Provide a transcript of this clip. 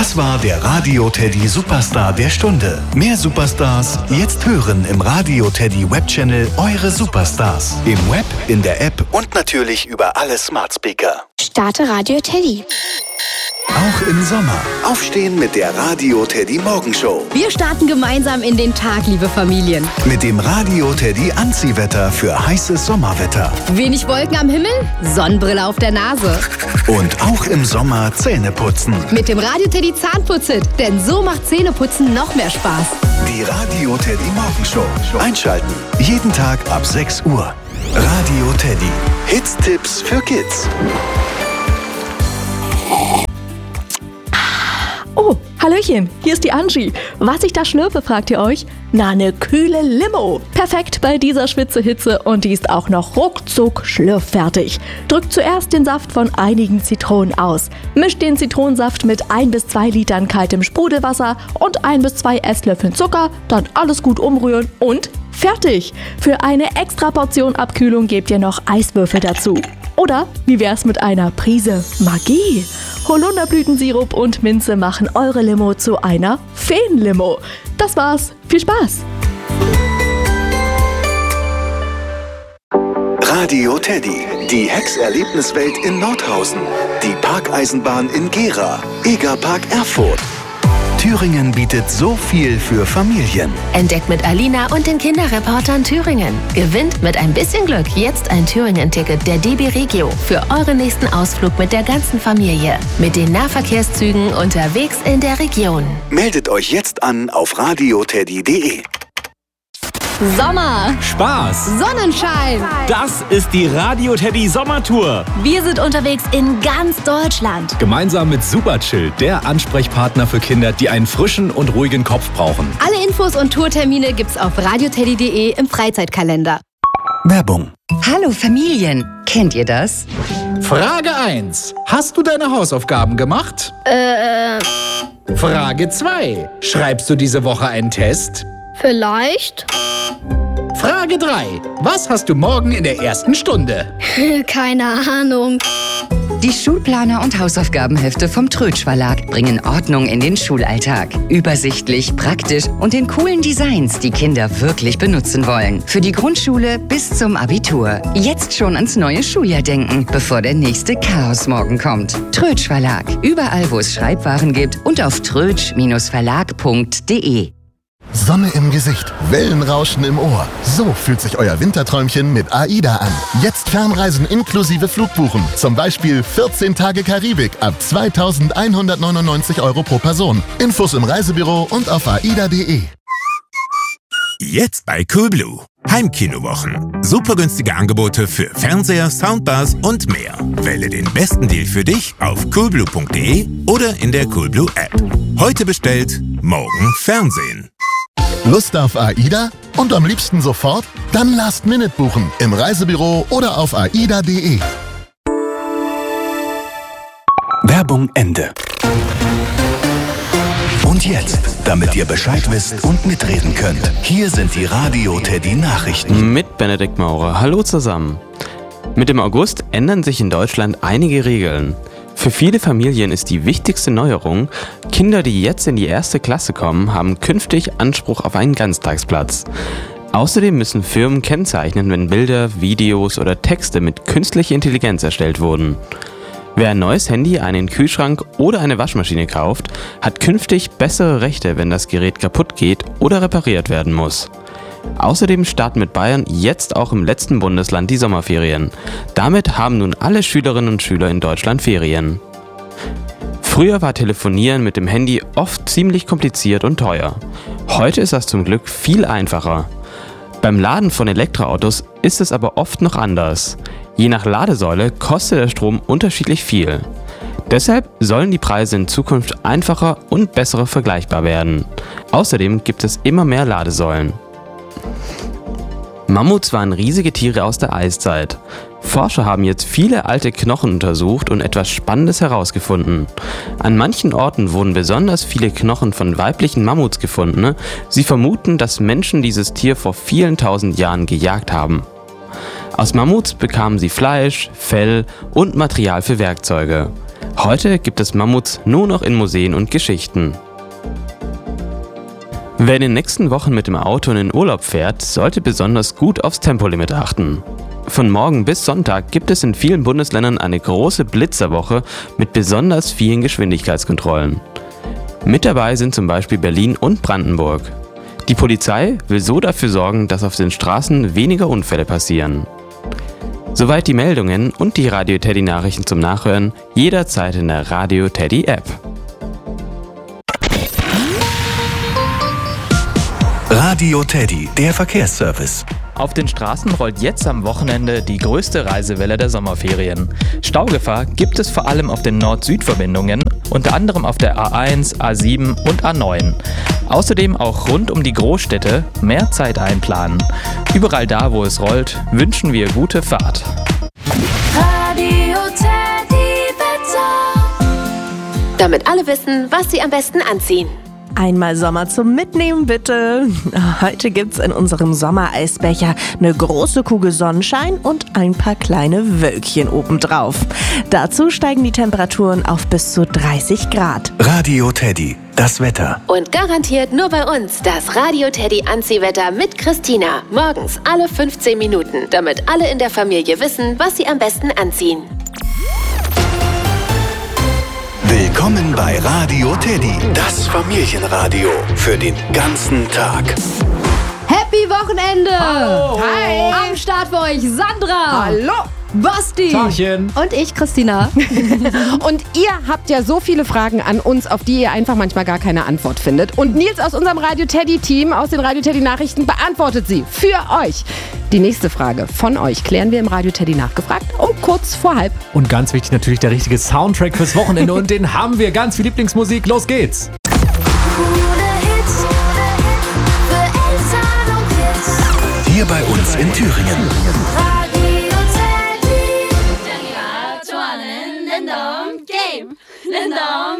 Das war der Radio Teddy Superstar der Stunde. Mehr Superstars jetzt hören im Radio Teddy Webchannel Eure Superstars. Im Web, in der App und natürlich über alle Smart Speaker. Starte Radio Teddy. Auch im Sommer. Aufstehen mit der Radio Teddy Morgenshow. Wir starten gemeinsam in den Tag, liebe Familien. Mit dem Radio Teddy Anziehwetter für heißes Sommerwetter. Wenig Wolken am Himmel, Sonnenbrille auf der Nase. Und auch im Sommer Zähne putzen. Mit dem Radio Teddy Zahnputzit, denn so macht Zähneputzen noch mehr Spaß. Die Radio Teddy Morgenshow. Einschalten. Jeden Tag ab 6 Uhr. Radio Teddy. Hits-Tipps für Kids. Oh, Hallöchen, hier ist die Angie. Was ich da schlürfe, fragt ihr euch? Na, eine kühle Limo. Perfekt bei dieser Schwitzehitze und die ist auch noch ruckzuck schlürffertig. Drückt zuerst den Saft von einigen Zitronen aus. Mischt den Zitronensaft mit 1 bis 2 Litern kaltem Sprudelwasser und 1 bis 2 Esslöffeln Zucker, dann alles gut umrühren und fertig. Für eine extra Portion Abkühlung gebt ihr noch Eiswürfel dazu. Oder wie wär's mit einer Prise Magie? Holunderblütensirup und Minze machen eure Limo zu einer Feenlimo. Das war's. Viel Spaß! Radio Teddy. Die Hex-Erlebniswelt in Nordhausen. Die Parkeisenbahn in Gera. Egerpark Erfurt. Thüringen bietet so viel für Familien. Entdeckt mit Alina und den Kinderreportern Thüringen. Gewinnt mit ein bisschen Glück jetzt ein Thüringen-Ticket der DB Regio für euren nächsten Ausflug mit der ganzen Familie. Mit den Nahverkehrszügen unterwegs in der Region. Meldet euch jetzt an auf radioteddy.de. Sommer, Spaß, Sonnenschein. das ist die Radio Teddy Sommertour. Wir sind unterwegs in ganz Deutschland. Gemeinsam mit Superchill, der Ansprechpartner für Kinder, die einen frischen und ruhigen Kopf brauchen. Alle Infos und Tourtermine gibt's auf radioteddy.de im Freizeitkalender. Werbung. Hallo Familien, kennt ihr das? Frage 1. Hast du deine Hausaufgaben gemacht? Frage 2. Schreibst du diese Woche einen Test? Vielleicht? Frage 3. Was hast du morgen in der ersten Stunde? Keine Ahnung. Die Schulplaner und Hausaufgabenhefte vom Trötsch Verlag bringen Ordnung in den Schulalltag. Übersichtlich, praktisch und in coolen Designs, die Kinder wirklich benutzen wollen. Für die Grundschule bis zum Abitur. Jetzt schon ans neue Schuljahr denken, bevor der nächste Chaosmorgen kommt. Trötsch Verlag. Überall, wo es Schreibwaren gibt und auf trötsch-verlag.de. Sonne im Gesicht, Wellenrauschen im Ohr. So fühlt sich euer Winterträumchen mit AIDA an. Jetzt Fernreisen inklusive Flugbuchen. Zum Beispiel 14 Tage Karibik ab 2.199 € pro Person. Infos im Reisebüro und auf aida.de. Jetzt bei Coolblue. Heimkinowochen. Super günstige Angebote für Fernseher, Soundbars und mehr. Wähle den besten Deal für dich auf coolblue.de oder in der Coolblue App. Heute bestellt, morgen Fernsehen. Lust auf AIDA? Und am liebsten sofort? Dann Last Minute buchen im Reisebüro oder auf aida.de. Werbung Ende. Und jetzt, damit ihr Bescheid wisst und mitreden könnt, hier sind die Radio Teddy Nachrichten. Mit Benedikt Maurer. Hallo zusammen. Mit dem August ändern sich in Deutschland einige Regeln. Für viele Familien ist die wichtigste Neuerung, Kinder, die jetzt in die 1. Klasse kommen, haben künftig Anspruch auf einen Ganztagsplatz. Außerdem müssen Firmen kennzeichnen, wenn Bilder, Videos oder Texte mit künstlicher Intelligenz erstellt wurden. Wer ein neues Handy, einen Kühlschrank oder eine Waschmaschine kauft, hat künftig bessere Rechte, wenn das Gerät kaputt geht oder repariert werden muss. Außerdem starten mit Bayern jetzt auch im letzten Bundesland die Sommerferien. Damit haben nun alle Schülerinnen und Schüler in Deutschland Ferien. Früher war Telefonieren mit dem Handy oft ziemlich kompliziert und teuer. Heute ist das zum Glück viel einfacher. Beim Laden von Elektroautos ist es aber oft noch anders. Je nach Ladesäule kostet der Strom unterschiedlich viel. Deshalb sollen die Preise in Zukunft einfacher und besser vergleichbar werden. Außerdem gibt es immer mehr Ladesäulen. Mammuts waren riesige Tiere aus der Eiszeit. Forscher haben jetzt viele alte Knochen untersucht und etwas Spannendes herausgefunden. An manchen Orten wurden besonders viele Knochen von weiblichen Mammuts gefunden. Sie vermuten, dass Menschen dieses Tier vor vielen tausend Jahren gejagt haben. Aus Mammuts bekamen sie Fleisch, Fell und Material für Werkzeuge. Heute gibt es Mammuts nur noch in Museen und Geschichten. Wer in den nächsten Wochen mit dem Auto in den Urlaub fährt, sollte besonders gut aufs Tempolimit achten. Von morgen bis Sonntag gibt es in vielen Bundesländern eine große Blitzerwoche mit besonders vielen Geschwindigkeitskontrollen. Mit dabei sind zum Beispiel Berlin und Brandenburg. Die Polizei will so dafür sorgen, dass auf den Straßen weniger Unfälle passieren. Soweit die Meldungen und die Radio Teddy Nachrichten zum Nachhören jederzeit in der Radio Teddy App. Radio Teddy, der Verkehrsservice. Auf den Straßen rollt jetzt am Wochenende die größte Reisewelle der Sommerferien. Staugefahr gibt es vor allem auf den Nord-Süd-Verbindungen, unter anderem auf der A1, A7 und A9. Außerdem auch rund um die Großstädte mehr Zeit einplanen. Überall da, wo es rollt, wünschen wir gute Fahrt. Radio Teddy Wetter. Damit alle wissen, was sie am besten anziehen. Einmal Sommer zum Mitnehmen, bitte. Heute gibt's in unserem Sommereisbecher eine große Kugel Sonnenschein und ein paar kleine Wölkchen obendrauf. Dazu steigen die Temperaturen auf bis zu 30 Grad. Radio Teddy, das Wetter. Und garantiert nur bei uns das Radio Teddy Anziehwetter mit Christina. Morgens alle 15 Minuten, damit alle in der Familie wissen, was sie am besten anziehen. Willkommen bei Radio Teddy, das Familienradio für den ganzen Tag. Happy Wochenende! Hallo. Hi! Am Start für euch Sandra! Hallo! Basti! Tachchen. Und ich, Christina. Und ihr habt ja so viele Fragen an uns, auf die ihr einfach manchmal gar keine Antwort findet. Und Nils aus unserem Radio Teddy-Team, aus den Radio Teddy-Nachrichten, beantwortet sie für euch. Die nächste Frage von euch klären wir im Radio Teddy nachgefragt um kurz vor 12:30. Und ganz wichtig natürlich der richtige Soundtrack fürs Wochenende. Und den haben wir. Ganz viel Lieblingsmusik. Los geht's! Hier bei uns in Thüringen. Lindom Game. Lindom